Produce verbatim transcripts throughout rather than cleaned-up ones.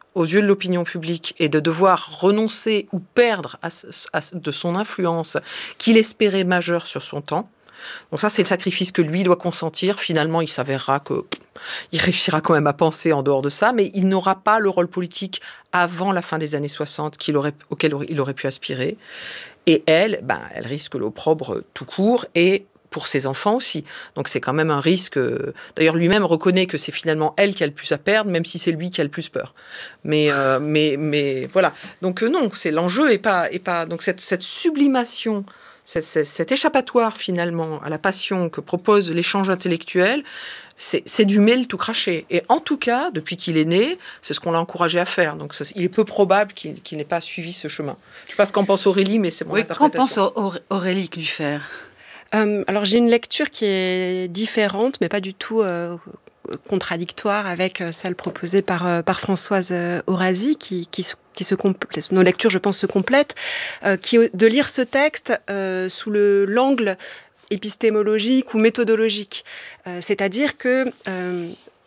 aux yeux de l'opinion publique et de devoir renoncer ou perdre à, à, de son influence qu'il espérait majeure sur son temps. Donc ça, c'est le sacrifice que lui doit consentir. Finalement, il s'avérera que pff, il réussira quand même à penser en dehors de ça, mais il n'aura pas le rôle politique avant la fin des années soixante qu'il aurait, auquel il aurait pu aspirer. Et elle, ben, elle risque l'opprobre tout court et pour ses enfants aussi. Donc c'est quand même un risque. D'ailleurs, lui-même reconnaît que c'est finalement elle qui a le plus à perdre, même si c'est lui qui a le plus peur. Mais, euh, mais, mais voilà. Donc euh, non, c'est l'enjeu et pas, et pas. Donc cette, cette sublimation, cette, cette, cet échappatoire finalement à la passion que propose l'échange intellectuel, c'est, c'est du mail tout craché. Et en tout cas, depuis qu'il est né, c'est ce qu'on l'a encouragé à faire. Donc ça, il est peu probable qu'il, qu'il n'ait pas suivi ce chemin. Je ne sais pas ce qu'en pense Aurélie, mais c'est mon oui, interprétation. Qu'en pense Aurélie Klufer ? Euh, alors j'ai une lecture qui est différente, mais pas du tout euh, contradictoire avec celle proposée par, euh, par Françoise Orasi, qui, qui, qui se complète. Nos lectures, je pense, se complètent, euh, qui de lire ce texte euh, sous le, l'angle épistémologique ou méthodologique. Euh, c'est-à-dire que euh,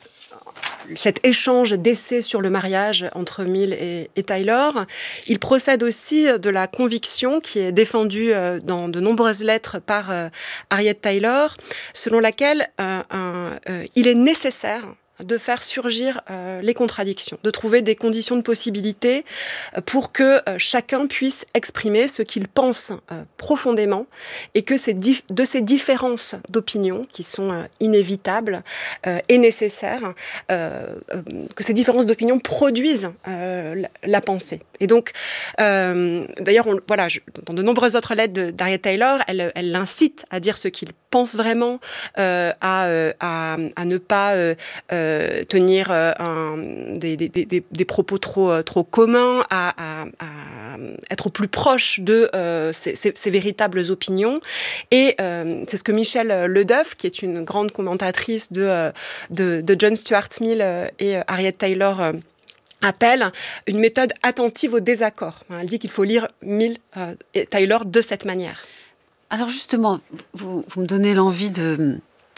cet échange d'essais sur le mariage entre Mill et, et Taylor, il procède aussi de la conviction qui est défendue dans de nombreuses lettres par Harriet Taylor, selon laquelle euh, un, euh, il est nécessaire de faire surgir euh, les contradictions, de trouver des conditions de possibilité euh, pour que euh, chacun puisse exprimer ce qu'il pense euh, profondément et que ces dif- de ces différences d'opinion qui sont euh, inévitables euh, et nécessaires, euh, euh, que ces différences d'opinion produisent euh, la, la pensée. Et donc, euh, d'ailleurs, on, voilà, je, dans de nombreuses autres lettres de, d'Harriet Taylor, elle, elle l'incite à dire ce qu'il pense vraiment, euh, à, euh, à, à ne pas euh, euh, tenir euh, un, des, des, des, des propos trop, trop communs, à, à, à être au plus proche de euh, ces, ces, ces véritables opinions. Et euh, c'est ce que Michel Ledeuf, qui est une grande commentatrice de, de, de John Stuart Mill et Harriet Taylor, appelle une méthode attentive au désaccord. Elle dit qu'il faut lire Mill euh, et Taylor de cette manière. Alors justement, vous, vous me donnez l'envie de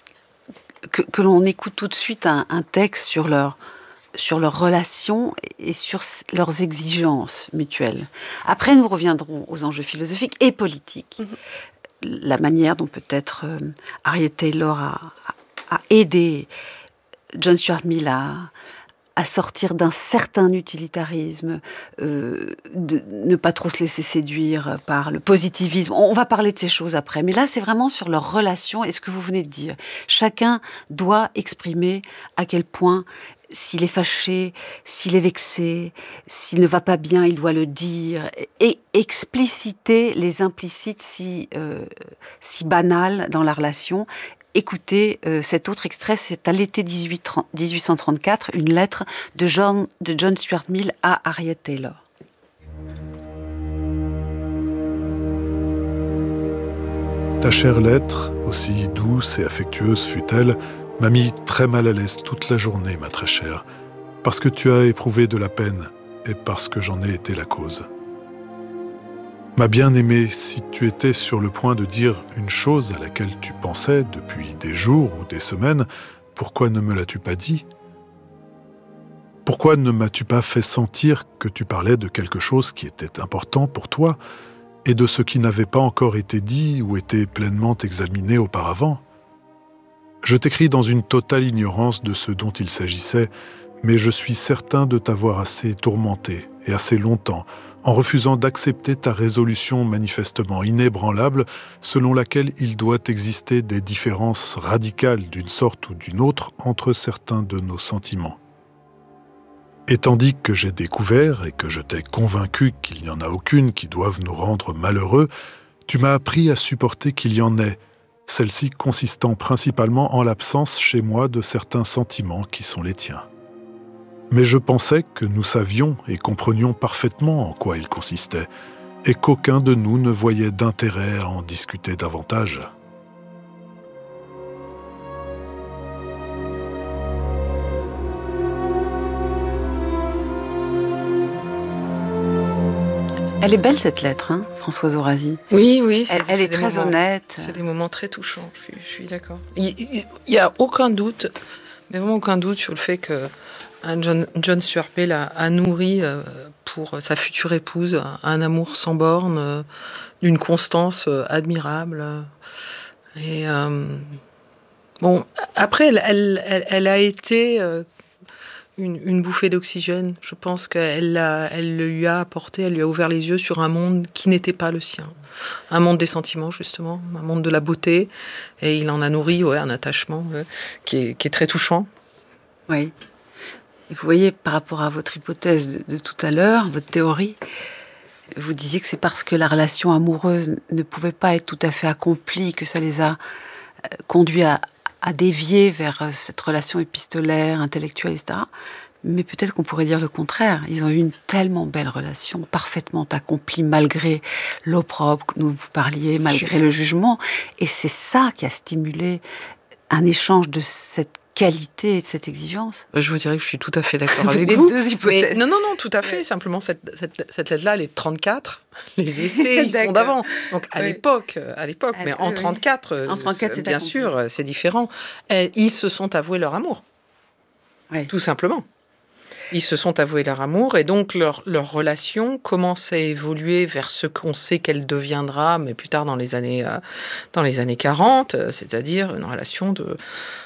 que, que l'on écoute tout de suite un, un texte sur leur sur leurs relations et sur leurs exigences mutuelles. Après, nous reviendrons aux enjeux philosophiques et politiques. Mm-hmm. La manière dont peut-être euh, Harriet Taylor a, a, a aidé John Stuart Mill à à sortir d'un certain utilitarisme, euh, de ne pas trop se laisser séduire par le positivisme. On va parler de ces choses après, mais là, c'est vraiment sur leur relation et ce que vous venez de dire. Chacun doit exprimer à quel point, s'il est fâché, s'il est vexé, s'il ne va pas bien, il doit le dire, et expliciter les implicites si, euh, si banals dans la relation. Écoutez, euh, cet autre extrait, c'est à l'été dix-huit cent trente-quatre, une lettre de John, de John Stuart Mill à Harriet Taylor. Ta chère lettre, aussi douce et affectueuse fut-elle, m'a mis très mal à l'aise toute la journée, ma très chère, parce que tu as éprouvé de la peine et parce que j'en ai été la cause. Ma bien-aimée, si tu étais sur le point de dire une chose à laquelle tu pensais depuis des jours ou des semaines, pourquoi ne me l'as-tu pas dit ? Pourquoi ne m'as-tu pas fait sentir que tu parlais de quelque chose qui était important pour toi et de ce qui n'avait pas encore été dit ou été pleinement examiné auparavant ? Je t'écris dans une totale ignorance de ce dont il s'agissait, mais je suis certain de t'avoir assez tourmenté et assez longtemps en refusant d'accepter ta résolution manifestement inébranlable selon laquelle il doit exister des différences radicales d'une sorte ou d'une autre entre certains de nos sentiments. Et tandis que j'ai découvert et que je t'ai convaincu qu'il n'y en a aucune qui doive nous rendre malheureux, tu m'as appris à supporter qu'il y en ait, celle-ci consistant principalement en l'absence chez moi de certains sentiments qui sont les tiens. Mais je pensais que nous savions et comprenions parfaitement en quoi ils consistaient, et qu'aucun de nous ne voyait d'intérêt à en discuter davantage. Elle est belle cette lettre, hein, Françoise Orasi. Oui, oui. Elle, elle est très moments, honnête. C'est des moments très touchants, je suis, je suis d'accord. Il n'y a aucun doute, mais vraiment aucun doute sur le fait que John, John Stuart Mill a, a nourri euh, pour sa future épouse un, un amour sans borne, euh, d'une constance euh, admirable. Et euh, bon, après, elle, elle, elle, elle a été euh, une, une bouffée d'oxygène. Je pense qu'elle a, elle le lui a apporté, elle lui a ouvert les yeux sur un monde qui n'était pas le sien. Un monde des sentiments, justement, un monde de la beauté. Et il en a nourri ouais, un attachement ouais, qui, est, qui est très touchant. Oui. Vous voyez, par rapport à votre hypothèse de, de tout à l'heure, votre théorie, vous disiez que c'est parce que la relation amoureuse ne pouvait pas être tout à fait accomplie que ça les a conduits à, à dévier vers cette relation épistolaire, intellectuelle, et cetera. Mais peut-être qu'on pourrait dire le contraire. Ils ont eu une tellement belle relation, parfaitement accomplie, malgré l'opprobre dont vous parliez, malgré le jugement. Et c'est ça qui a stimulé un échange de cette qualité et de cette exigence. Je vous dirais que je suis tout à fait d'accord avec les vous. Deux hypothèses. Mais non, non, non, tout à fait. Ouais. Simplement, cette, cette, cette lettre-là, elle est de trente-quatre. Les essais, ils sont d'avant. Donc, à oui. l'époque, à l'époque, mais en trente-quatre, en trente-quatre c'est bien sûr, c'est différent. Et ils se sont avoués leur amour. Oui. Tout simplement. Ils se sont avoués leur amour et donc leur, leur relation commence à évoluer vers ce qu'on sait qu'elle deviendra, mais plus tard dans les années, euh, dans les années quarante, c'est-à-dire une relation de...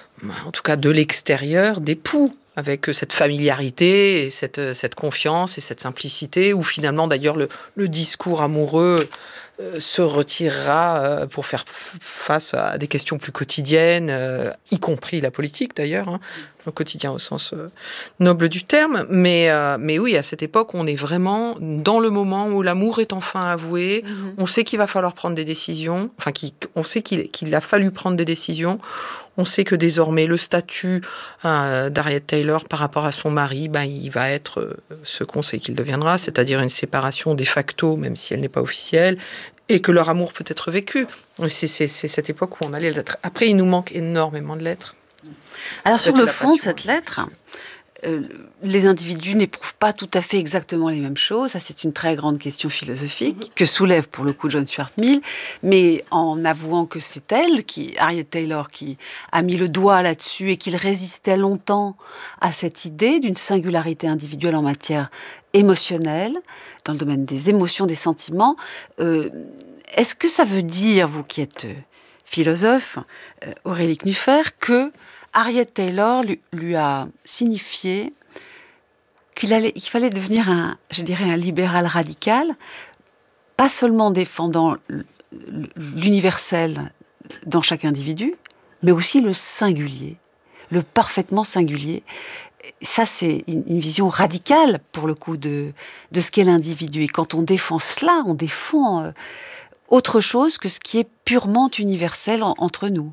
en tout cas de l'extérieur, d'époux, avec cette familiarité, et cette, cette confiance et cette simplicité, où finalement d'ailleurs le, le discours amoureux euh, se retirera euh, pour faire face à des questions plus quotidiennes, euh, y compris la politique d'ailleurs, hein, le quotidien au sens euh, noble du terme. Mais, euh, mais oui, à cette époque, on est vraiment dans le moment où l'amour est enfin avoué, mmh. on sait qu'il va falloir prendre des décisions, enfin qu'il, on sait qu'il, qu'il a fallu prendre des décisions. On sait que désormais, le statut euh, d'Harriet Taylor par rapport à son mari, ben, il va être euh, ce qu'on sait qu'il deviendra, c'est-à-dire une séparation de facto, même si elle n'est pas officielle, et que leur amour peut être vécu. C'est, c'est, c'est cette époque où on a les lettres. Après, il nous manque énormément de lettres. Alors, sur le fond de cette lettre, euh, les individus n'éprouvent pas tout à fait exactement les mêmes choses. Ça, c'est une très grande question philosophique mm-hmm. que soulève pour le coup John Stuart Mill, mais en avouant que c'est elle, qui, Harriet Taylor, qui a mis le doigt là-dessus et qu'il résistait longtemps à cette idée d'une singularité individuelle en matière émotionnelle, dans le domaine des émotions, des sentiments. Euh, est-ce que ça veut dire, vous qui êtes euh, philosophe, euh, Aurélie Knuffer, que Harriet Taylor lui, lui a signifié qu'il, allait, qu'il fallait devenir un, je dirais, un libéral radical, pas seulement défendant l'universel dans chaque individu, mais aussi le singulier, le parfaitement singulier. Ça, c'est une, une vision radicale, pour le coup, de, de ce qu'est l'individu. Et quand on défend cela, on défend euh, autre chose que ce qui est purement universel en, entre nous.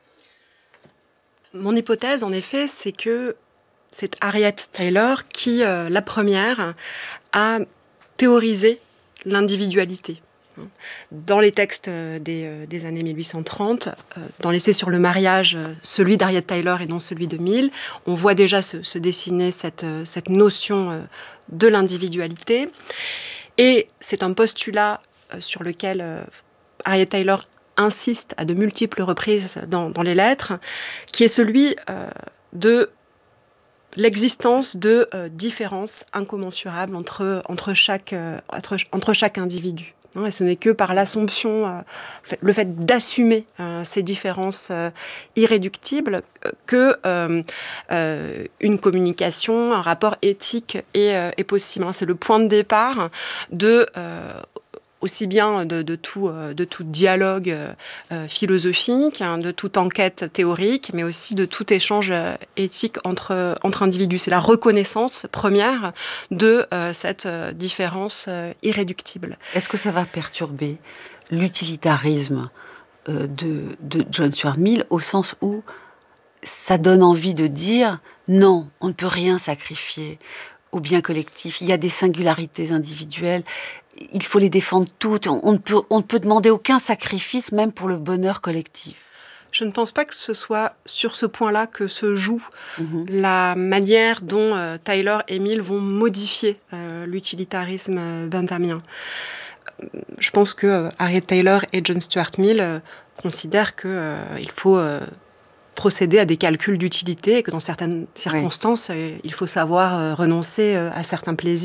Mon hypothèse, en effet, c'est que c'est Harriet Taylor qui, euh, la première, a théorisé l'individualité. Dans les textes des, des années mille huit cent trente, euh, dans l'essai sur le mariage, celui d'Harriet Taylor et non celui de Mill, on voit déjà se, se dessiner cette, cette notion de l'individualité. Et c'est un postulat sur lequel euh, Harriet Taylor insiste à de multiples reprises dans, dans les lettres, qui est celui euh, de l'existence de euh, différences incommensurables entre, entre, chaque, euh, entre, entre chaque individu. Et ce n'est que par l'assomption, euh, le fait d'assumer euh, ces différences euh, irréductibles que euh, euh, une communication, un rapport éthique est, euh, est possible. C'est le point de départ de... Euh, aussi bien de, de, tout, de tout dialogue euh, philosophique, hein, de toute enquête théorique, mais aussi de tout échange éthique entre, entre individus. C'est la reconnaissance première de euh, cette différence euh, irréductible. Est-ce que ça va perturber l'utilitarisme euh, de, de John Stuart Mill, au sens où ça donne envie de dire « non, on ne peut rien sacrifier » au bien collectif, il y a des singularités individuelles, il faut les défendre toutes, on ne peut, on ne peut demander aucun sacrifice, même pour le bonheur collectif. Je ne pense pas que ce soit sur ce point-là que se joue mmh. la manière dont euh, Taylor et Mill vont modifier euh, l'utilitarisme euh, benthamien. Je pense que euh, Harriet Taylor et John Stuart Mill euh, considèrent qu'il euh, faut... Euh, procéder à des calculs d'utilité et que dans certaines circonstances, oui. euh, il faut savoir euh, renoncer euh, à certains plaisirs